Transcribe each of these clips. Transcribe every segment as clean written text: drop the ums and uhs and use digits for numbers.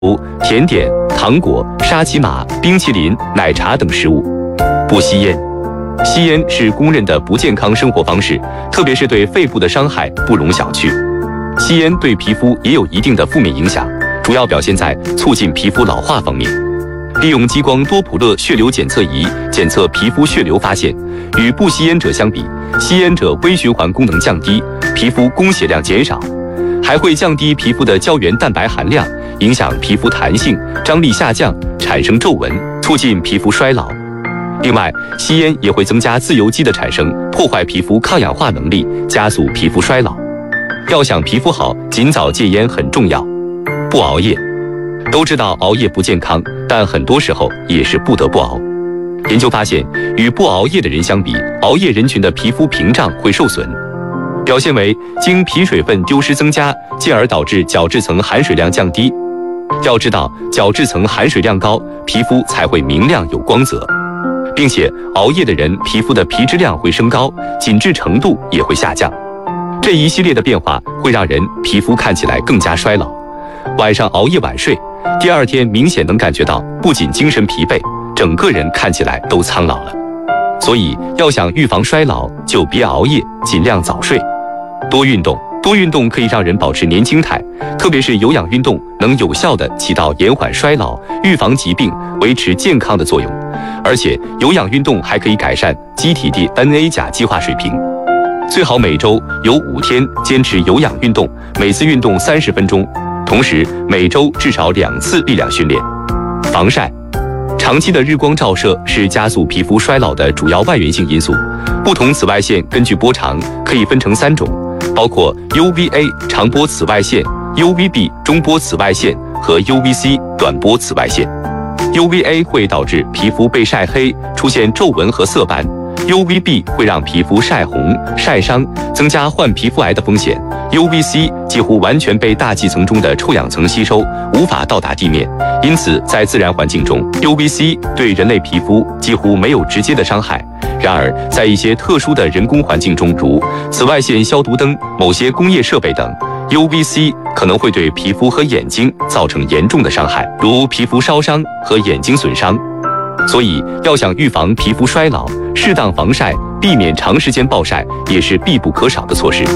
甜点、糖果、沙琪玛、冰淇淋、奶茶等食物。不吸烟。吸烟是公认的不健康生活方式，特别是对肺部的伤害不容小觑。吸烟对皮肤也有一定的负面影响，主要表现在促进皮肤老化方面。利用激光多普勒血流检测仪检测皮肤血流，发现与不吸烟者相比，吸烟者微循环功能降低，皮肤供血量减少，还会降低皮肤的胶原蛋白含量，影响皮肤弹性、张力下降，产生皱纹，促进皮肤衰老。另外，吸烟也会增加自由基的产生，破坏皮肤抗氧化能力，加速皮肤衰老。要想皮肤好，尽早戒烟很重要。不熬夜。都知道熬夜不健康，但很多时候也是不得不熬。研究发现，与不熬夜的人相比，熬夜人群的皮肤屏障会受损，表现为经皮水分丢失增加，进而导致角质层含水量降低。要知道，角质层含水量高，皮肤才会明亮有光泽，并且熬夜的人皮肤的皮脂量会升高，紧致程度也会下降。这一系列的变化会让人皮肤看起来更加衰老。晚上熬夜晚睡，第二天明显能感觉到，不仅精神疲惫，整个人看起来都苍老了。所以要想预防衰老，就别熬夜，尽量早睡。多运动，多运动可以让人保持年轻态，特别是有氧运动能有效地起到延缓衰老、预防疾病、维持健康的作用。而且有氧运动还可以改善机体 DNA 甲基化水平。最好每周有5天坚持有氧运动，每次运动30分钟。同时，每周至少2次力量训练。防晒，长期的日光照射是加速皮肤衰老的主要外源性因素。不同紫外线根据波长可以分成3种，包括 UVA 长波紫外线、UVB 中波紫外线和 UVC 短波紫外线。UVA 会导致皮肤被晒黑，出现皱纹和色斑。UVB 会让皮肤晒红、晒伤，增加患皮肤癌的风险。UVC 几乎完全被大气层中的臭氧层吸收，无法到达地面，因此在自然环境中 ，UVC 对人类皮肤几乎没有直接的伤害。然而，在一些特殊的人工环境中，如紫外线消毒灯、某些工业设备等， UVC 可能会对皮肤和眼睛造成严重的伤害，如皮肤烧伤和眼睛损伤。所以，要想预防皮肤衰老，适当防晒，避免长时间暴晒，也是必不可少的措施。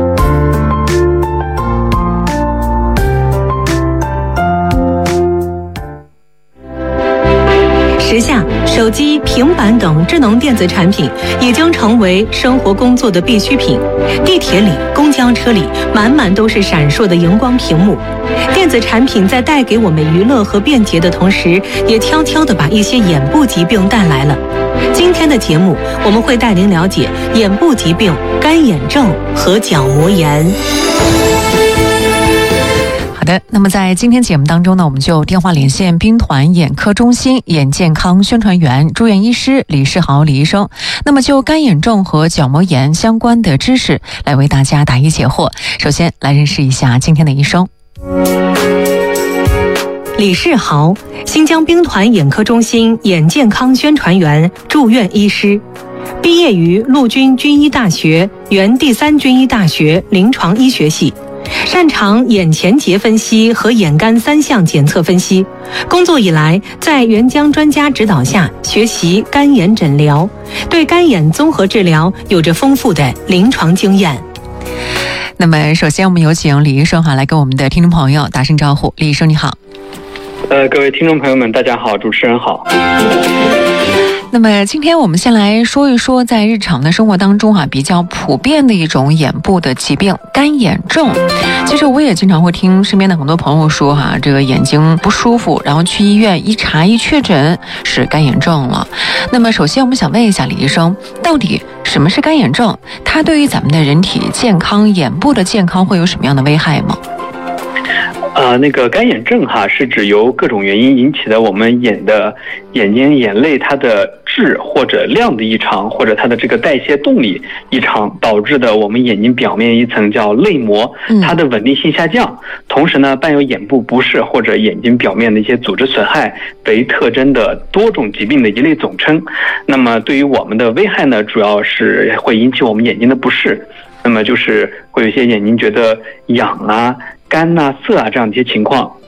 时下，手机、平板等智能电子产品已经成为生活工作的必需品。地铁里、公交车里，满满都是闪烁的荧光屏幕。电子产品在带给我们娱乐和便捷的同时，也悄悄地把一些眼部疾病带来了。今天的节目，我们会带您了解眼部疾病、干眼症和角膜炎。 好的，那么在今天节目当中呢，我们就电话连线兵团眼科中心眼健康宣传员、住院医师李世豪李医生，那么就干眼症和角膜炎相关的知识来为大家答疑解惑。首先来认识一下今天的医生。 李世豪，新疆兵团眼科中心眼健康宣传员、住院医师，毕业于陆军军医大学原第3军医大学临床医学系。擅长眼前结分析和眼干3项检测分析。工作以来，在援疆专家指导下学习干眼诊疗，对干眼综合治疗有着丰富的临床经验。 那么，首先我们有请李医生来跟我们的听众朋友打声招呼。李医生你好。 各位听众朋友们，大家好，主持人好。 那么今天我们先来说一说，在日常的生活当中比较普遍的一种眼部的疾病——干眼症。其实我也经常会听身边的很多朋友说这个眼睛不舒服，然后去医院一查一确诊是干眼症了。那么首先我们想问一下李医生，到底什么是干眼症？它对于咱们的人体健康、眼部的健康会有什么样的危害吗？ 那个干眼症是指由各种原因引起的我们眼睛眼泪它的质或者量的异常，或者它的这个代谢动力异常导致的我们眼睛表面一层叫泪膜，它的稳定性下降，同时呢伴有眼部不适或者眼睛表面的一些组织损害为特征的多种疾病的一类总称。那么对于我们的危害呢，主要是会引起我们眼睛的不适，那么就是会有一些眼睛觉得痒干涩这样的一些情况。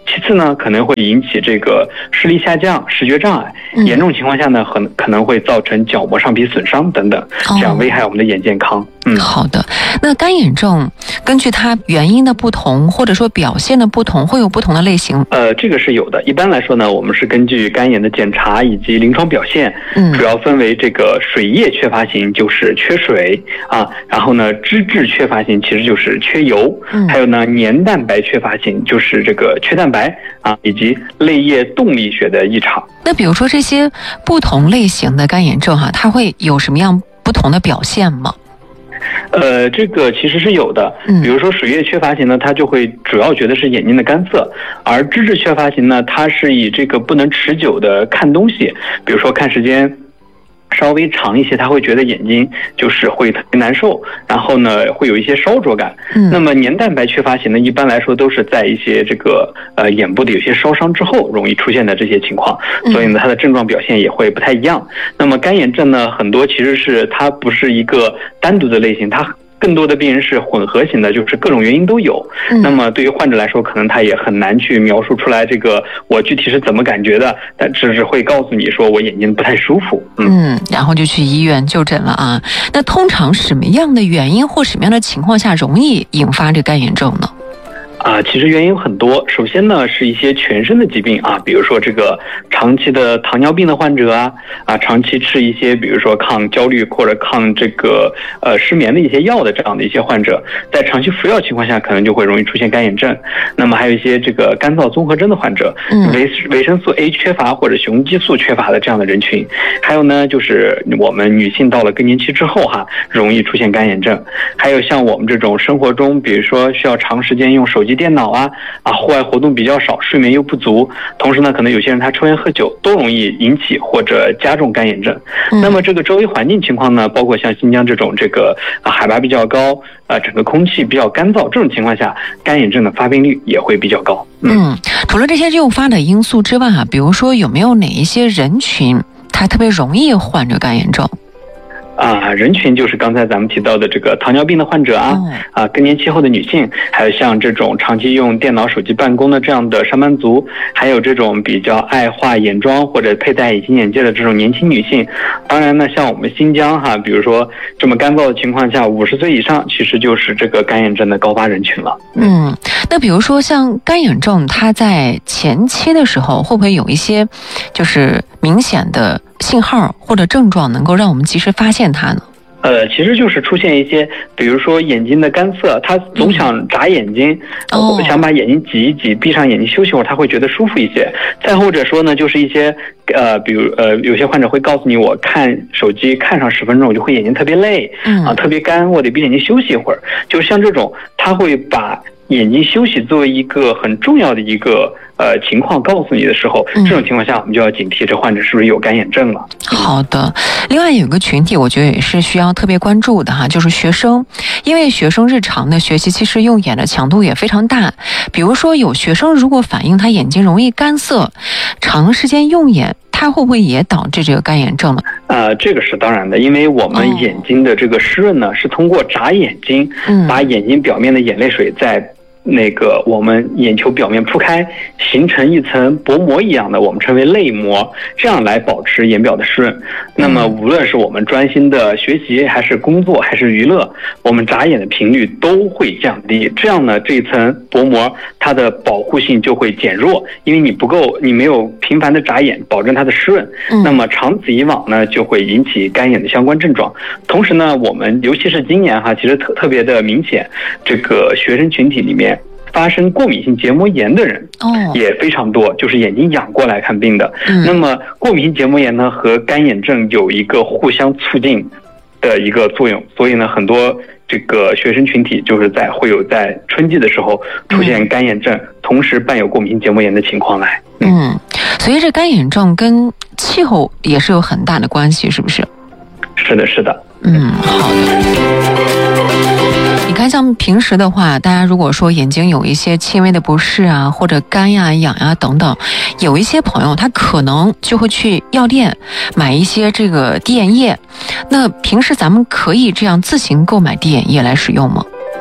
其次呢，可能会引起这个视力下降、视觉障碍，严重情况下呢，可能会造成角膜上皮损伤等等，这样危害我们的眼健康。 好的。那干眼症根据它原因的不同，或者说表现的不同，会有不同的类型？ 这个是有的。一般来说呢，我们是根据干眼的检查以及临床表现，主要分为这个水液缺乏型，就是缺水啊，然后呢，脂质缺乏型其实就是缺油，还有呢，黏蛋白缺乏型就是这个缺蛋白啊，以及泪液动力学的异常。 那比如说这些不同类型的干眼症它会有什么样不同的表现吗？ 这个其实是有的，比如说水液缺乏型呢，它就会主要觉得是眼睛的干涩，而脂质缺乏型呢，它是以这个不能持久的看东西，比如说看时间稍微长一些，他会觉得眼睛就是会特别难受，然后呢会有一些烧灼感。那么黏蛋白缺乏型呢，一般来说都是在一些这个眼部的有些烧伤之后容易出现的这些情况，所以呢它的症状表现也会不太一样。那么干眼症呢，很多其实是它不是一个单独的类型，它更多的病人是混合型的，就是各种原因都有。那么对于患者来说，可能他也很难去描述出来这个我具体是怎么感觉的，但只会告诉你说我眼睛不太舒服。 然后就去医院就诊了啊。那通常什么样的原因或什么样的情况下容易引发这干眼症呢？ 其实原因有很多。首先呢，是一些全身的疾病啊，比如说这个长期的糖尿病的患者长期吃一些比如说抗焦虑或者抗这个失眠的一些药的这样的一些患者，在长期服药情况下，可能就会容易出现干眼症。那么还有一些这个干燥综合征的患者，维生素 A 缺乏或者雄激素缺乏的这样的人群，还有呢就是我们女性到了更年期之后容易出现干眼症。还有像我们这种生活中，比如说需要长时间用手机电脑户外活动比较少，睡眠又不足，同时呢可能有些人他抽烟喝酒，都容易引起或者加重干眼症。那么这个周围环境情况呢，包括像新疆这种这个海拔比较高，整个空气比较干燥，这种情况下干眼症的发病率也会比较高。 除了这些诱发的因素之外比如说有没有哪一些人群他特别容易患这干眼症？ 人群就是刚才咱们提到的这个糖尿病的患者更年期后的女性，还有像这种长期用电脑手机办公的这样的上班族，还有这种比较爱画眼妆或者佩戴隐形眼镜的这种年轻女性。当然呢，像我们新疆比如说这么干燥的情况下，50岁以上其实就是这个干眼症的高发人群了。 那比如说像干眼症，它在前期的时候会不会有一些就是明显的信号或者症状能够让我们及时发现它呢？ 其实就是出现一些，比如说眼睛的干涩，他总想眨眼睛，想把眼睛挤一挤，闭上眼睛休息会儿，他会觉得舒服一些。再或者说呢，就是一些比如有些患者会告诉你，我看手机看上10分钟，我就会眼睛特别累，特别干，我得闭眼睛休息一会儿。就像这种，他会把眼睛休息作为一个很重要的一个情况告诉你的时候，这种情况下我们就要警惕这患者是不是有干眼症了。 好的。另外有一个群体我觉得也是需要特别关注的就是学生，因为学生日常的学习其实用眼的强度也非常大，比如说有学生如果反映他眼睛容易干涩，长时间用眼，它会不会也导致这个干眼症呢？ 这个是当然的，因为我们眼睛的这个湿润呢，是通过眨眼睛，把眼睛表面的眼泪水在那个我们眼球表面铺开，形成一层薄膜一样的，我们称为泪膜，这样来保持眼表的湿润。那么无论是我们专心的学习，还是工作，还是娱乐，我们眨眼的频率都会降低。这样呢，这一层薄膜它的保护性就会减弱，因为你没有频繁的眨眼，保证它的湿润。那么长此以往呢，就会引起干眼的相关症状。同时呢，我们尤其是今年其实特别的明显，这个学生群体里面发生过敏性结膜炎的人也非常多，就是眼睛痒过来看病的。那么过敏性结膜炎呢和干眼症有一个互相促进的一个作用，所以呢很多这个学生群体就是会有在春季的时候出现干眼症，同时伴有过敏性结膜炎的情况来。 所以这干眼症跟气候也是有很大的关系，是不是？ 是的，是的。 好的。你看像平时的话，大家如果说眼睛有一些轻微的不适或者干痒等等，有一些朋友他可能就会去药店买一些这个滴眼液。那平时咱们可以这样自行购买滴眼液来使用吗？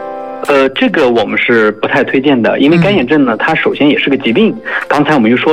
这个我们是不太推荐的，因为干眼症呢，它首先也是个疾病。刚才我们又说